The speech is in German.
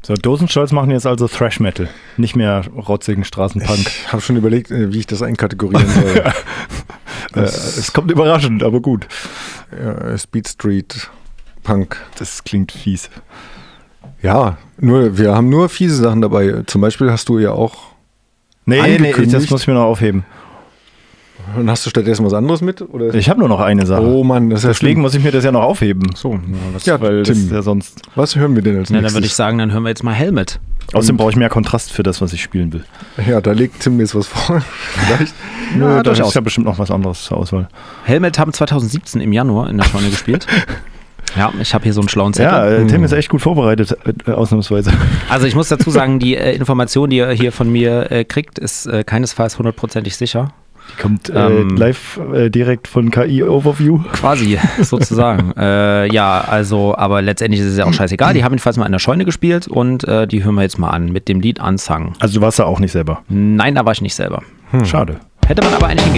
So, Dosenstolz machen jetzt also Thrash Metal, nicht mehr rotzigen Straßenpunk. Ich habe schon überlegt, wie ich das einkategorieren soll. Es kommt überraschend, aber gut. Speed Street Punk. Das klingt fies. Ja, wir haben nur fiese Sachen dabei. Zum Beispiel hast du ja auch Nee, das muss ich mir noch aufheben. Und hast du stattdessen was anderes mit? Oder? Ich habe nur noch eine Sache. Oh Mann, das ist Deswegen muss ich mir das ja noch aufheben. So, weil Tim, das ist ja sonst. was hören wir denn als nächstes? Dann würde ich sagen, dann hören wir jetzt mal Helmet. Außerdem brauche ich mehr Kontrast für das, was ich spielen will. Ja, da legt Tim jetzt was vor. Vielleicht. Ja, da ist ja bestimmt noch was anderes zur Auswahl. Helmet haben 2017 im Januar in der Scheune gespielt. Ja, ich habe hier so einen schlauen Zettel. Ja, Tim ist echt gut vorbereitet, ausnahmsweise. Also ich muss dazu sagen, die Information, die ihr hier von mir kriegt, ist keinesfalls 100%ig sicher. Die kommt live direkt von KI Overview. Quasi, sozusagen. Ja, also, aber letztendlich ist es ja auch scheißegal. Die haben jedenfalls mal in der Scheune gespielt und die hören wir jetzt mal an mit dem Lied Unsung. Also du warst da auch nicht selber? Nein, da war ich nicht selber. Schade. Hätte man aber eigentlich hingehen